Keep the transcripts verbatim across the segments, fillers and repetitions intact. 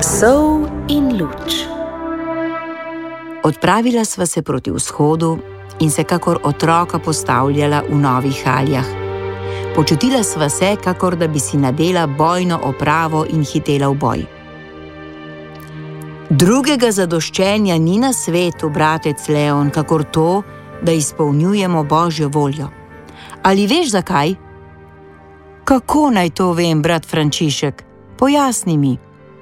Sol in luč. Odpravila sva se proti vzhodu in se kakor otroka postavljala v novih haljah. Počutila sva se, kakor da bi si nadela bojno opravo in hitela v boj. Drugega zadoščenja ni na svetu, bratec Leon, kakor to, da izpolnjujemo Božjo voljo. Ali veš zakaj? Kako naj to vem, brat Frančišek? Pojasni mi.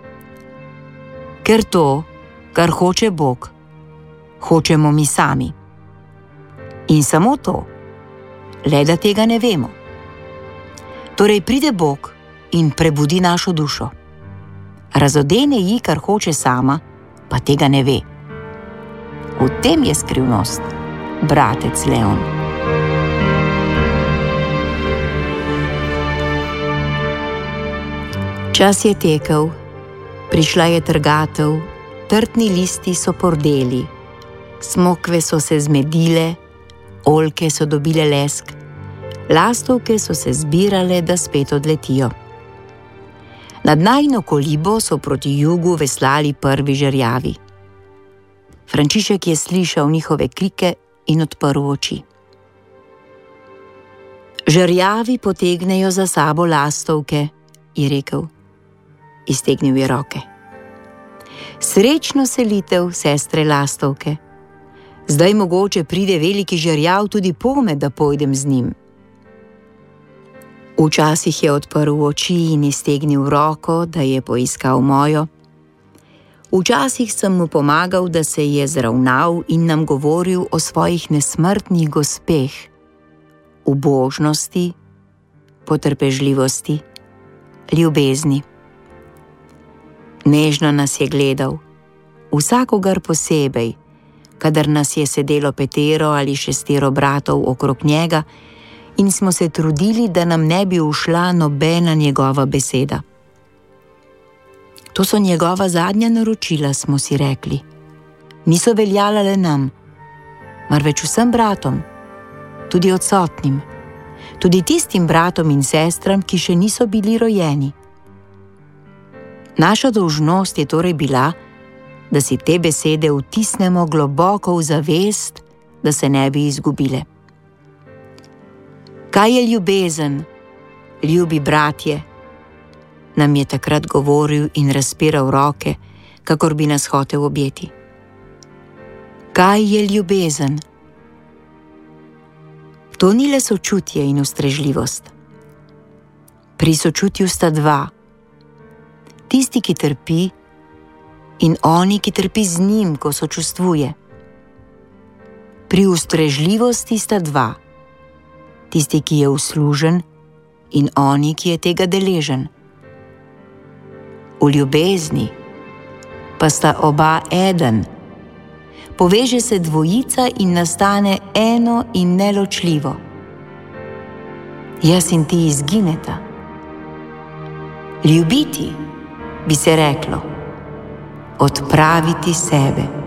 Ker to, kar hoče Bog, hočemo mi sami. In samo to, le da tega ne vemo. Torej pride Bog in prebudi našo dušo. Razodene ji, kar hoče sama, pa tega ne ve. V tem je skrivnost, bratec Leon. Čas je tekel, prišla je trgatev, trtni listi so pordeli, smokve so se zmedile, oljke so dobile lesk, lastovke so se zbirale, da spet odletijo. Nad najino kolibo so proti jugu veslali prvi žerjavi. Frančišek je slišal njihove krike in odprl oči. Žerjavi potegnejo za sabo lastovke, je rekel. Iztegnil je roke. Srečno selitev, sestre lastovke. Zdaj mogoče pride veliki žerjav tudi pome, da pojdem z njim. Včasih je odprl oči in iztegnil roko, da je poiskal mojo. Včasih sem mu pomagal, da se je zravnal in nam govoril o svojih nesmrtnih gospeh, ubožnosti, potrpežljivosti, ljubezni. Nežno nas je gledal, vsakogar posebej, kadar nas je sedelo petero ali šestero bratov okrog njega in smo se trudili, da nam ne bi ušla nobena njegova beseda. To so njegova zadnja naročila, smo si rekli. Niso veljala le nam, marveč vsem bratom, tudi odsotnim, tudi tistim bratom in sestram, ki še niso bili rojeni. Naša dolžnost je torej bila, da si te besede vtisnemo globoko v zavest, da se ne bi izgubile. Kaj je ljubezen, ljubi bratje? Nam je takrat govoril in razpiral roke, kakor bi nas hotel objeti. Kaj je ljubezen? To ni le sočutje in ustrežljivost. Pri sočutju sta dva. Tisti, ki trpi, in oni, ki trpi z njim, ko sočustvuje. Pri ustrežljivosti sta dva. Tisti, ki je uslužen, in oni, ki je tega deležen. V ljubezni pa sta oba eden. Poveže se dvojica in nastane eno in neločljivo. Jaz in ti izgineta. Ljubiti, bi se reklo, odpraviti sebe.